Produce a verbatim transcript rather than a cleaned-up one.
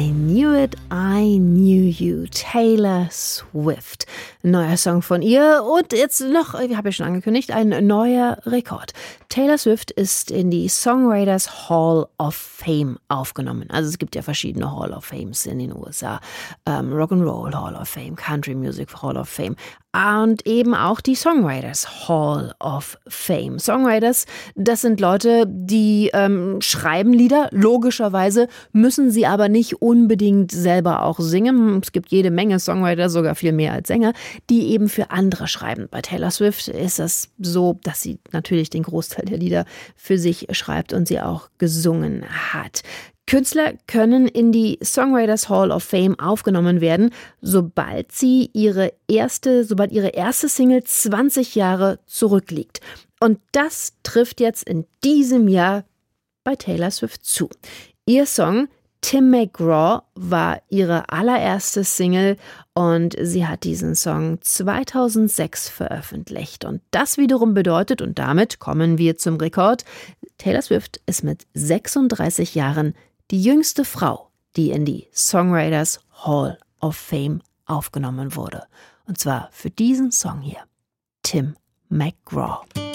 I Knew It, I Knew You, Taylor Swift. Neuer Song von ihr und jetzt noch, ich habe ja schon angekündigt, ein neuer Rekord. Taylor Swift ist in die Songwriters Hall of Fame aufgenommen. Also es gibt ja verschiedene Hall of Fames in den U S A. Ähm, Rock'n'Roll Hall of Fame, Country Music Hall of Fame und eben auch die Songwriters Hall of Fame. Songwriters, das sind Leute, die ähm, schreiben Lieder, logischerweise müssen sie aber nicht unbedingt selber auch singen. Es gibt jede Menge Songwriter, sogar viel mehr als Sänger, die eben für andere schreiben. Bei Taylor Swift ist das so, dass sie natürlich den Großteil der Lieder für sich schreibt und sie auch gesungen hat. Künstler können in die Songwriters Hall of Fame aufgenommen werden, sobald sie ihre erste, sobald ihre erste Single zwanzig Jahre zurückliegt. Und das trifft jetzt in diesem Jahr bei Taylor Swift zu. Ihr Song Tim McGraw war ihre allererste Single und sie hat diesen Song zweitausendsechs veröffentlicht. Und das wiederum bedeutet, und damit kommen wir zum Rekord, Taylor Swift ist mit sechsunddreißig Jahren die jüngste Frau, die in die Songwriters Hall of Fame aufgenommen wurde. Und zwar für diesen Song hier, Tim McGraw.